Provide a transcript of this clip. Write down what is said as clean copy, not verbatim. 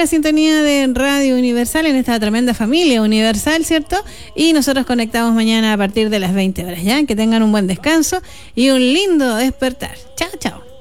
la sintonía de Radio Universal, en esta tremenda familia universal, ¿cierto? Y nosotros conectamos mañana a partir de las 20 horas, ¿ya? Que tengan un buen descanso y un lindo despertar. Chao, chao.